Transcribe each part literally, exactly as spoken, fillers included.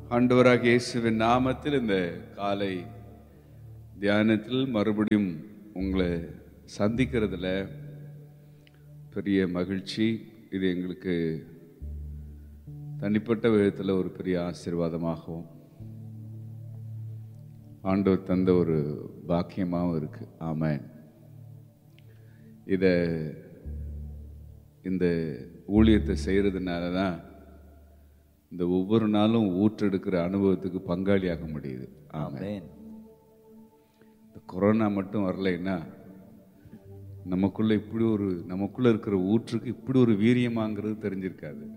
ஆண்டவராகிய இயேசுவின் நாமத்தில் இந்த காலை தியானத்தில் மறுபடியும் உங்களை சந்திக்கிறதுல பெரிய மகிழ்ச்சி. இது எங்களுக்கு தனிப்பட்ட விதத்தில் ஒரு பெரிய ஆசீர்வாதமாகவும் ஆண்டவர் தந்த ஒரு பாக்கியமாகவும் இருக்கு. ஆமென். இதை இந்த ஊழியத்தை செய்கிறதுனால தான் இந்த ஒவ்வொரு நாளும் ஊற்றெடுக்கிற அனுபவத்துக்கு பங்காளியாக முடியுது. ஆமென். இந்த கொரோனா மட்டும் வரலைன்னா நமக்குள்ள இப்படி ஒரு நமக்குள்ள இருக்கிற ஊற்றுக்கு இப்படி ஒரு வீரியமாங்கிறது தெரிஞ்சிருக்காது.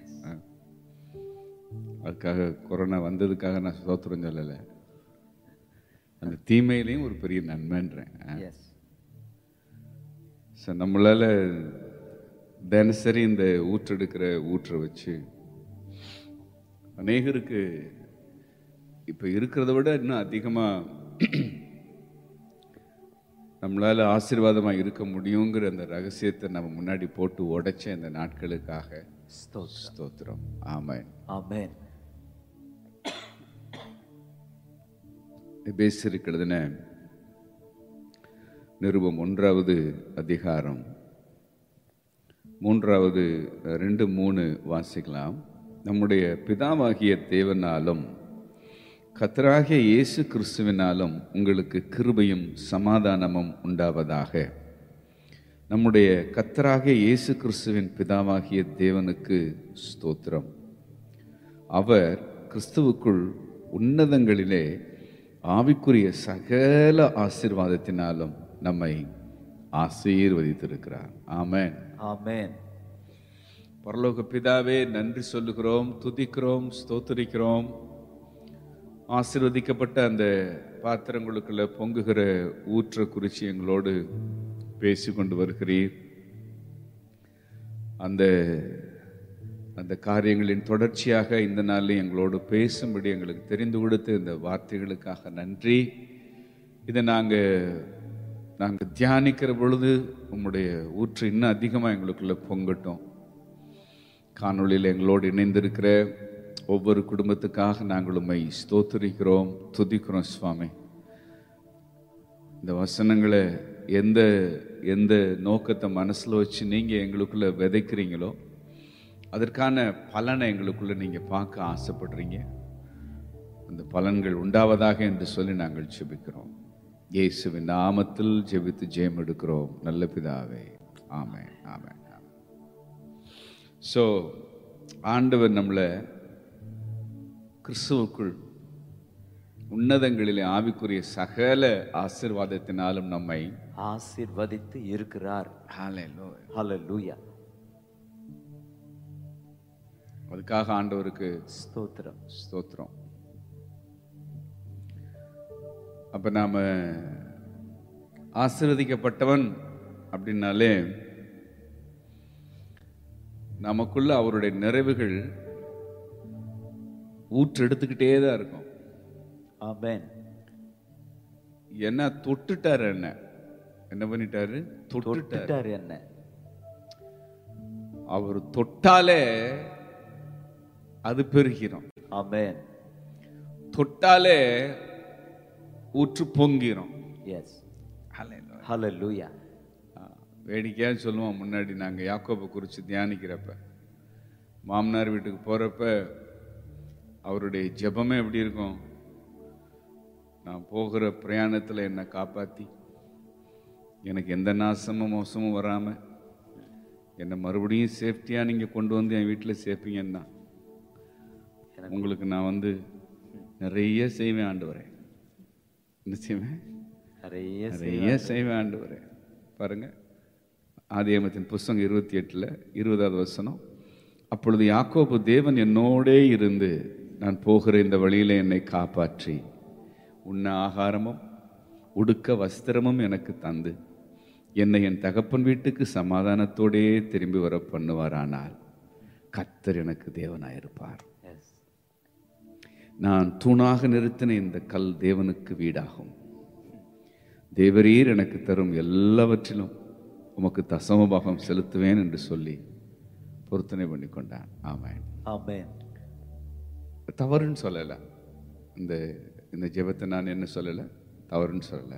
அதுக்காக கொரோனா வந்ததுக்காக நான் ஸ்தோத்திரம் சொல்லலை, அந்த தீமையிலையும் ஒரு பெரிய நன்மைன்றேன். நம்மளால தினசரி இந்த ஊற்றெடுக்கிற ஊற்றை வச்சு அநேகருக்கு இப்போ இருக்கிறத விட இன்னும் அதிகமாக நம்மளால் ஆசீர்வாதமாக இருக்க முடியுங்கிற அந்த ரகசியத்தை நம்ம முன்னாடி போட்டு உடைச்ச இந்த நாட்களுக்காக ஸ்தோத்திரம். ஆமென். ஆமென். எபேசியருக்கு எழுதின நிருபம் ஒன்றாவது அதிகாரம் மூன்றாவது ரெண்டு மூணு வாசிக்கலாம். நம்முடைய பிதாவாகிய தேவனாலும் கர்த்தராகிய இயேசு கிறிஸ்துவினாலும் உங்களுக்கு கிருபையும் சமாதானமும் உண்டாவதாக. நம்முடைய கர்த்தராகிய இயேசு கிறிஸ்துவின் பிதாவாகிய தேவனுக்கு ஸ்தோத்திரம். அவர் கிறிஸ்துவுக்குள் உன்னதங்களிலே ஆவிக்குரிய சகல ஆசீர்வாதத்தினாலும் நம்மை ஆசீர்வதித்திருக்கிறார். ஆமென். ஆமென். பரலோக பிதாவே, நன்றி சொல்லுகிறோம், துதிக்கிறோம், ஸ்தோத்திரிக்கிறோம். ஆசீர்வதிக்கப்பட்ட அந்த பாத்திரங்களுக்குள்ள பொங்குகிற ஊற்ற குறித்து எங்களோடு பேசி கொண்டு வருகிறீர். அந்த அந்த காரியங்களின் தொடர்ச்சியாக இந்த நாளில் எங்களோடு பேசும்படி எங்களுக்கு தெரிந்து கொடுத்த இந்த வார்த்தைகளுக்காக நன்றி. இதை நாங்கள் நாங்கள் தியானிக்கிற பொழுது உம்முடைய ஊற்று இன்னும் அதிகமாக எங்களுக்குள்ள பொங்கட்டும். காணொளியில் எங்களோடு இணைந்திருக்கிற ஒவ்வொரு குடும்பத்துக்காக நாங்கள் உம்மை ஸ்தோத்திரிக்கிறோம், துதிக்கிறோம் சுவாமி. இந்த வசனங்களை எந்த எந்த நோக்கத்தை மனசில் வச்சு நீங்கள் எங்களுக்குள்ள விதைக்கிறீங்களோ அதற்கான பலனை எங்களுக்குள்ள நீங்கள் பார்க்க ஆசைப்படுறீங்க. அந்த பலன்கள் உண்டாவதாக என்று சொல்லி நாங்கள் ஜெபிக்கிறோம். இயேசுவின் நாமத்தில் ஜெபித்து ஜெயம் எடுக்கிறோம் நல்ல பிதாவே. ஆமென். ஆமென். ஸோ ஆண்டவர் நம்மளை கிறிஸ்துவுக்குள் உன்னதங்களிலே ஆவிக்குரிய சகல ஆசீர்வாதத்தினாலும் நம்மை ஆசீர்வதித்து இருக்கிறார். ஹல்லேலூயா. ஹல்லேலூயா. அதுக்காக ஆண்டவருக்கு ஸ்தோத்திரம் ஸ்தோத்திரம். அப்ப நாம ஆசீர்வதிக்கப்பட்டவன் அப்படின்னாலே நமக்குள்ள அவருடைய நிறைவுகள் ஊற்று எடுத்துக்கிட்டே தான் இருக்கும். ஆமென். என்ன தொட்டுட்டாரு, என்ன என்ன பண்ணிட்டாரு, தொட்டுட்டாரு. என்ன அவர் தொட்டாலே அது பெருகிறோம். ஆமென். தொட்டாலே ஊற்று பொங்கிரும். எஸ். ஹல்லேலூயா. வேடிக்கையாக சொல்லுவோம், முன்னாடி நாங்கள் யாக்கோபை குறித்து தியானிக்கிறப்ப மாமனார் வீட்டுக்கு போகிறப்ப அவருடைய ஜெபமே எப்படி இருக்கும், நான் போகிற பிரயாணத்தில் என்னை காப்பாற்றி எனக்கு எந்த நாசமும் மோசமும் வராமல் என்னை மறுபடியும் சேஃப்டியாக நீங்கள் கொண்டு வந்து என் வீட்டில் சேர்ப்பீங்கன்னா உங்களுக்கு நான் வந்து நிறைய செய்வேன் ஆண்டவரே. என்ன செய்வேன்? நிறைய நிறைய செய்வேன் ஆண்டவரே. பாருங்க, ஆதியாகமத்தின் புஸ்தகம் இருபத்தி எட்டுல இருபதாவது வசனம். அப்பொழுது யாக்கோபு, தேவன் என்னோடே இருந்து நான் போகிற இந்த வழியில என்னை காப்பாற்றி உண்ண ஆகாரமும் உடுக்க வஸ்திரமும் எனக்கு தந்து என்னை என் தகப்பன் வீட்டுக்கு சமாதானத்தோடே திரும்பி வர பண்ணுவாரானால் கர்த்தர் எனக்கு தேவனாயிருப்பார். நான் தூணாக நிறுத்தின இந்த கல் தேவனுக்கு வீடாகும். தேவரீர் எனக்கு தரும் எல்லாவற்றிலும் உமக்கு தசமபாகம் செலுத்துவேன் என்று சொல்லி பொருத்தனை பண்ணி கொண்டான். ஆமென். ஆமென். தவறுன்னு சொல்லலை. இந்த இந்த ஜெபத்தை நான் என்ன சொல்லலை, தவறுன்னு சொல்லலை.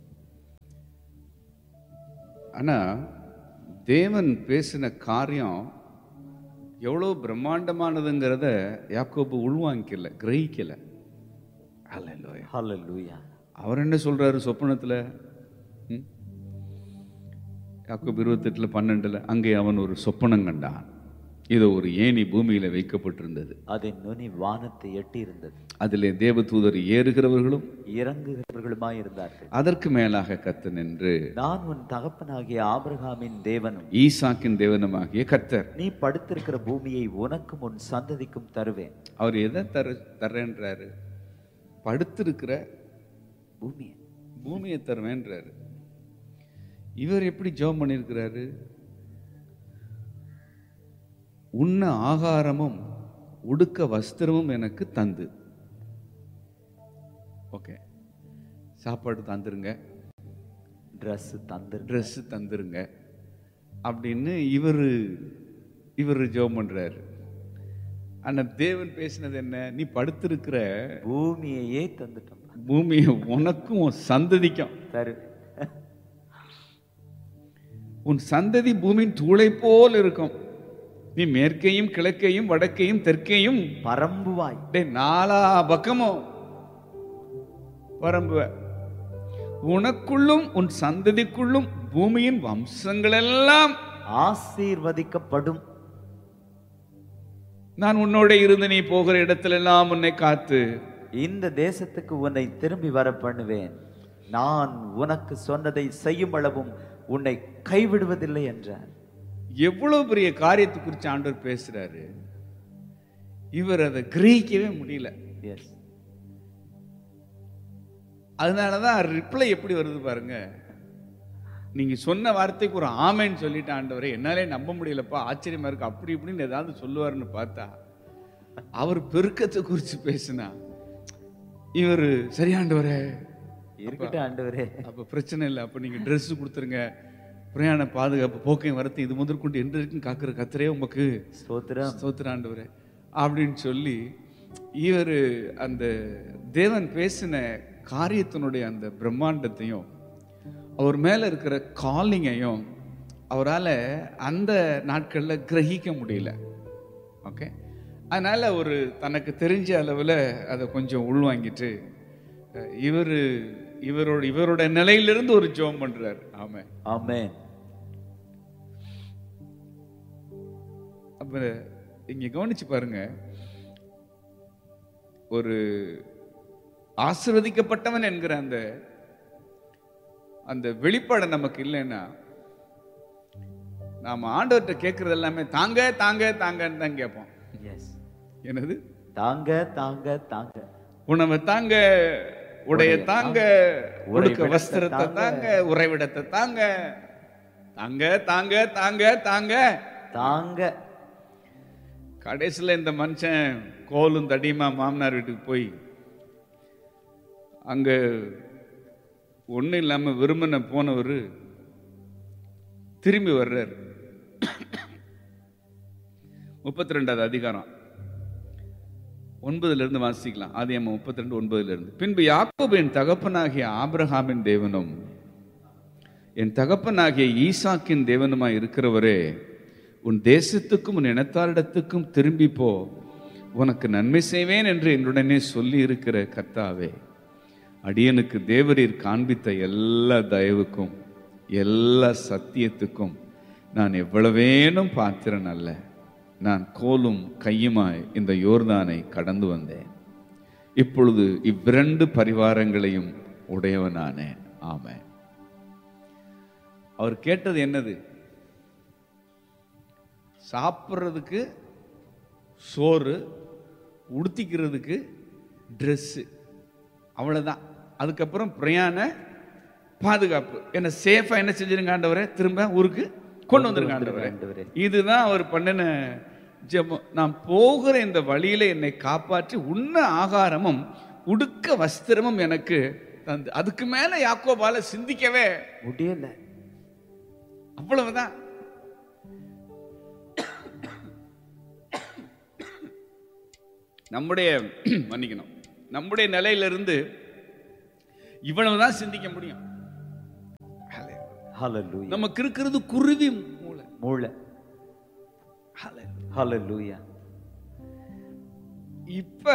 ஆனால் தேவன் பேசின காரியம் எவ்வளோ பிரம்மாண்டமானதுங்கிறத யாக்கோபு உள்வாங்கிக்கல, கிரகிக்கல. ஹல்லேலூயா, ஹல்லேலூயா. அவர் என்ன சொல்றாரு சொப்பனத்தில்? யாக்கோபு இருபத்தெட்டுல பன்னெண்டுல அங்கே அவன் ஒரு சொப்பனம் கண்டான். இது ஒரு ஏணி பூமியில வைக்கப்பட்டிருந்தது, அதன் நுனி வானத்தை எட்டி இருந்தது, அதிலே தேவதூதர் ஏறுகிறவர்களும் இறங்குகிறவர்களுமாய் இருந்தார்கள். அதற்கு மேலாக கர்த்தர் நின்று, நான் உன் தகப்பனாகிய ஆபிரகாமின் தேவனும் ஈசாக்கின் தேவனுமாகிய கர்த்தர், நீ படுத்திருக்கிற பூமியை உனக்கும் உன் சந்ததிக்கும் தருவேன். அவர் எதை தர தர்றேன்றாரு? படுத்திருக்கிற பூமியை பூமியை தருவேன்றாரு. இவர் எப்படி ஜெபம் பண்ணியிருக்கிறாரு? உண்ண ஆகாரமும் உடுக்க வஸ்திரமும் எனக்கு தந்து. ஓகே, சாப்பாடு தந்துருங்க, ட்ரெஸ் தந்து ட்ரெஸ் தந்துருங்க அப்படின்னு இவர் இவர் ஜெபம் பண்றாரு. ஆனா தேவன் பேசினது என்ன? நீ படுத்திருக்கிற பூமியையே தந்துட்டோம், பூமியை உனக்கும் உன் சந்ததிக்கும் தரு. உன் சந்ததி பூமியின் தூளை போல் இருக்கும். நீ மேற்கையும் கிழக்கையும் வடக்கையும் தெற்கையும் பரம்புவாய். நாலா பக்கமும் பரம்புவ. உனக்குள்ளும் உன் சந்ததிக்குள்ளும் பூமியின் வம்சங்கள் எல்லாம் ஆசீர்வதிக்கப்படும். நான் உன்னோட இருந்து நீ போகிற இடத்துல எல்லாம் உன்னை காத்து இந்த தேசத்துக்கு உன்னை திரும்பி வர பண்ணுவேன். நான் உனக்கு சொன்னதை செய்யும் அளவும் உன்னை கைவிடுவதில்லை என்றார். எவ்வளவு பெரிய காரியத்தை குறித்து ஆண்டவர் பேசுறாரு. இவர் அதை கிரகிக்கவே முடியல. எஸ், அதனாலதான் ரிப்ளை எப்படி வருது பாருங்க. நீங்க சொன்ன வார்த்தைக்கு ஒரு ஆமைன்னு சொல்லிட்டு, ஆண்டவரே என்னாலே நம்ப முடியலப்பா, ஆச்சரியமா இருக்கு, அப்படி இப்படின்னு ஏதாவது சொல்லுவாருன்னு பார்த்தா அவர் பெருக்கத்தை குறித்து பேசினா இவர் சரி ஆண்டவரே இருக்கட்டும் ஆண்டவரே, அப்ப பிரச்சனை இல்லை, அப்ப நீங்க ட்ரெஸ் கொடுத்துருங்க, பிரயாண பாதுகாப்பு போக்கையும் வரத்து இது முதற்கொண்டு என்றைக்கும் காக்கிற கர்த்தரே உமக்கு ஸ்தோத்திரம் ஸ்தோத்திரம் ஆண்டவரே அப்படின்னு சொல்லி இவர் அந்த தேவன் பேசின காரியத்தினுடைய அந்த பிரம்மாண்டத்தையும் அவர் மேல இருக்கிற காலிங்கையும் அவரால் அந்த நாட்களில் கிரகிக்க முடியல. ஓகே, அதனால ஒரு தனக்கு தெரிஞ்ச அளவில் அதை கொஞ்சம் உள்வாங்கிட்டு இவர் இவரோட இவரோட நிலையிலிருந்து ஒரு ஜெபம் பண்றாரு. ஆமென், ஆமென். அப்ப இங்க கவனிச்சு பாருங்க, ஒரு ஆசீர்வதிக்கப்பட்டவன் என்கிற அந்த அந்த வெளிப்பாடு நமக்கு இல்லைன்னா நாம ஆண்டவர்கிட்ட கேட்கறது எல்லாமே தாங்க தாங்க தாங்கன்னு தான் கேட்போம். எஸ், என்னது? தாங்க தாங்க தாங்க, உணவை தாங்க, உடைய தாங்க, உடுக்க வஸ்திரத்தை தாங்க, உறைவிடத்தை தாங்க, தாங்க தாங்க தாங்க தாங்க தாங்க. கடைசியில் இந்த மனுஷன் கோலும் தடியுமா மாமனார் வீட்டுக்கு போய் அங்க ஒன்றும் இல்லாமல் விரும்பின போனவர் திரும்பி வர்றார். முப்பத்தி ரெண்டாவது அதிகாரம் ஒன்பதுல இருந்து வாசிக்கலாம். ஆதி அம்மா முப்பத்தி ரெண்டு ஒன்பதுல இருந்து. பின்பு யாக்கோபு என் தகப்பனாகிய ஆபிரகாமின் தேவனும் என் தகப்பனாகிய ஈசாக்கின் தேவனுமாய் இருக்கிறவரே, உன் தேசத்துக்கும் உன் இனத்தாரிடத்துக்கும் திரும்பி போ, உனக்கு நன்மை செய்வேன் என்று என்னுடனே சொல்லி இருக்கிற கர்த்தாவே, அடியனுக்கு தேவரீர் காண்பித்த எல்லா தயவுக்கும் எல்லா சத்தியத்துக்கும் நான் எவ்வளவேனும் பாத்திரன் அல்ல. நான் கோலும் கையுமாய் இந்த யோர்தானை கடந்து வந்தேன். இப்பொழுது இவ்விரண்டு பரிவாரங்களையும் உடையவனானேன். ஆமென். அவர் கேட்டது என்னது? சாப்பிட்றதுக்கு சோறு, உடுத்திக்கிறதுக்கு ட்ரெஸ்ஸு, அவ்வளோதான். அதுக்கப்புறம் பிரயாண பாதுகாப்பு. என்ன சேஃபா என்ன செஞ்சிருங்க ஆண்டவரே, திரும்ப ஊருக்கு கொண்டு வந்திருங்க ஆண்டவரே. இதுதான் அவர் பண்ணின ஜெபம். நான் போகிற இந்த வழியில என்னை காப்பாற்றி உண்ண ஆகாரமும் உடுக்க வஸ்திரமும் எனக்கு தந்து. அதுக்கு மேல யாக்கோபால சிந்திக்கவே முடியல. அவ்வளவுதான். நம்முடைய மன்னிக்கணும், நம்முடைய நிலையிலிருந்து இவ்வளவுதான் சிந்திக்க முடியும். ஹalleluya. நமக்கு இருக்கிறது குருவி மூளை மூளை. ஹalleluya. ஹalleluya. இப்ப